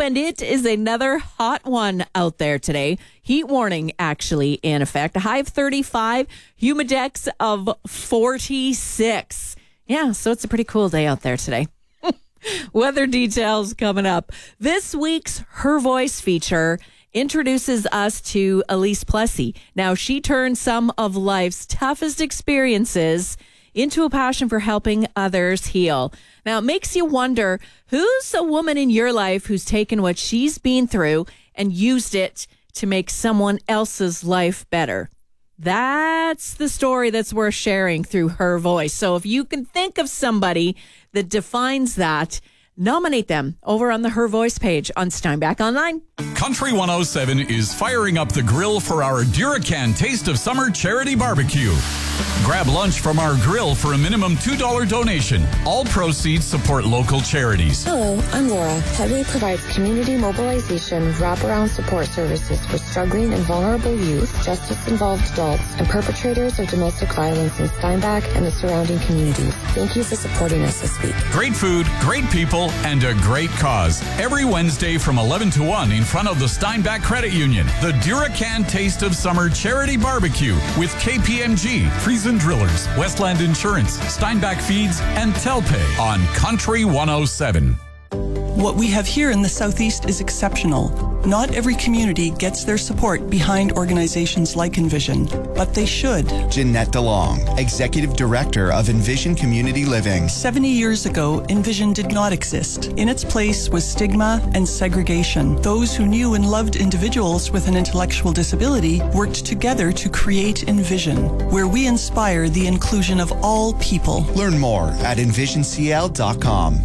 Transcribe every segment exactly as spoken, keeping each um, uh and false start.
and it is another hot one out there today. Heat warning actually in effect. A high of thirty-five, humidex of forty-six. Yeah, so it's a pretty cool day out there today. Weather details coming up. This week's Her Voice feature introduces us to Elise Plessy. Now, she turned some of life's toughest experiences into a passion for helping others heal. Now, it makes you wonder, who's a woman in your life who's taken what she's been through and used it to make someone else's life better? That's the story that's worth sharing through Her Voice. So if you can think of somebody that defines that, nominate them over on the Her Voice page on Steinbach Online. Country one oh seven is firing up the grill for our Duracan Taste of Summer charity barbecue. Grab lunch from our grill for a minimum two dollars donation. All proceeds support local charities. Hello, I'm Laura. Headway provides community mobilization, wraparound support services for struggling and vulnerable youth, justice-involved adults, and perpetrators of domestic violence in Steinbach and the surrounding communities. Thank you for supporting us this week. Great food, great people, and a great cause. Every Wednesday from eleven to one in front of the Steinbach Credit Union. The Duracan Taste of Summer charity barbecue with K P M G, Friesen Drillers, Westland Insurance, Steinbach Feeds, and Telpay on Country one oh seven. What we have here in the Southeast is exceptional. Not every community gets their support behind organizations like Envision, but they should. Jeanette DeLong, Executive Director of Envision Community Living. seventy years ago, Envision did not exist. In its place was stigma and segregation. Those who knew and loved individuals with an intellectual disability worked together to create Envision, where we inspire the inclusion of all people. Learn more at envision c l dot com.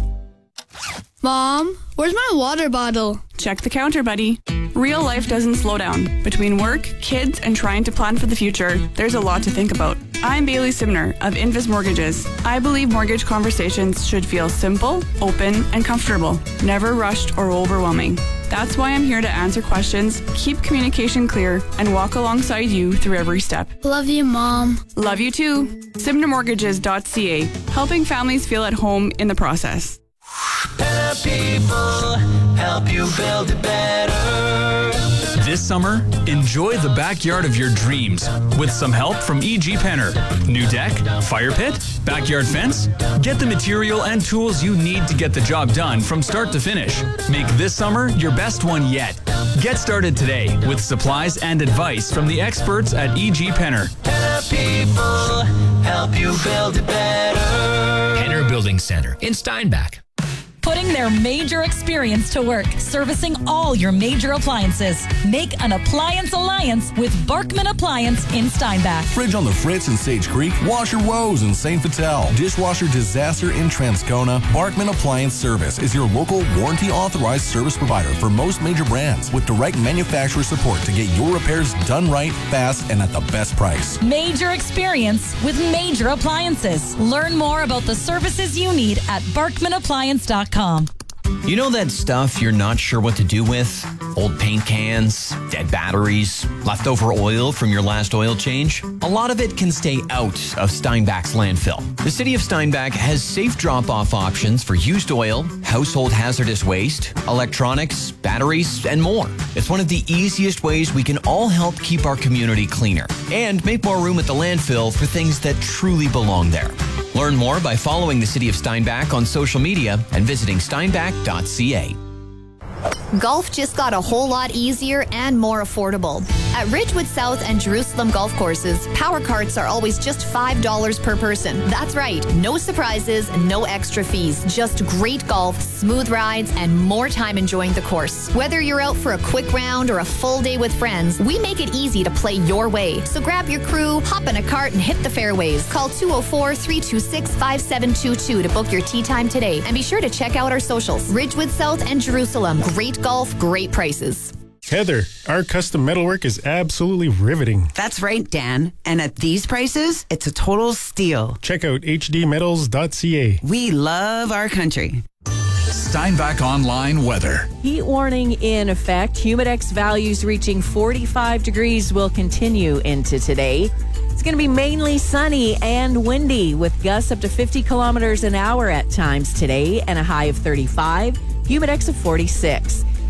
Mom, where's my water bottle? Check the counter, buddy. Real life doesn't slow down. Between work, kids, and trying to plan for the future, there's a lot to think about. I'm Bailey Simner of Invis Mortgages. I believe mortgage conversations should feel simple, open, and comfortable, never rushed or overwhelming. That's why I'm here to answer questions, keep communication clear, and walk alongside you through every step. Love you, Mom. Love you too. simner mortgages dot c a, helping families feel at home in the process. Better people help you build it better. This summer, enjoy the backyard of your dreams with some help from E G Penner. New deck, fire pit, backyard fence? Get the material and tools you need to get the job done from start to finish. Make this summer your best one yet. Get started today with supplies and advice from the experts at E G Penner. Better people help you build it better. Penner Building Center in Steinbach. Putting their major experience to work, servicing all your major appliances. Make an appliance alliance with Barkman Appliance in Steinbach. Fridge on the Fritz in Sage Creek, washer woes in Saint Vital, dishwasher disaster in Transcona. Barkman Appliance Service is your local warranty authorized service provider for most major brands with direct manufacturer support to get your repairs done right, fast, and at the best price. Major experience with major appliances. Learn more about the services you need at barkman appliance dot com. You know that stuff you're not sure what to do with? Old paint cans, dead batteries, leftover oil from your last oil change? A lot of it can stay out of Steinbach's landfill. The City of Steinbach has safe drop-off options for used oil, household hazardous waste, electronics, batteries, and more. It's one of the easiest ways we can all help keep our community cleaner and make more room at the landfill for things that truly belong there. Learn more by following the City of Steinbach on social media and visiting steinbach dot c a. Golf just got a whole lot easier and more affordable. At Ridgewood South and Jerusalem golf courses, power carts are always just five dollars per person. That's right, no surprises, no extra fees, just great golf, smooth rides, and more time enjoying the course. Whether you're out for a quick round or a full day with friends, we make it easy to play your way. So grab your crew, hop in a cart, and hit the fairways. Call two oh four, three two six, five seven two two to book your tee time today. And be sure to check out our socials. Ridgewood South and Jerusalem. Great golf, great prices. Heather, our custom metalwork is absolutely riveting. That's right, Dan. And at these prices, it's a total steal. Check out h d metals dot c a. We love our country. Steinbach Online weather. Heat warning in effect. Humidex values reaching forty-five degrees will continue into today. It's going to be mainly sunny and windy with gusts up to fifty kilometers an hour at times today and a high of thirty-five, humidex of forty-six.